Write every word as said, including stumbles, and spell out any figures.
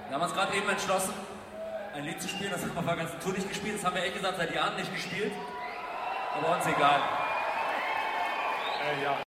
Wir haben uns gerade eben entschlossen, ein Lied zu spielen, das haben wir auf der ganzen Tour nicht gespielt. Das haben wir ehrlich gesagt seit Jahren nicht gespielt. Aber uns egal. Äh, ja.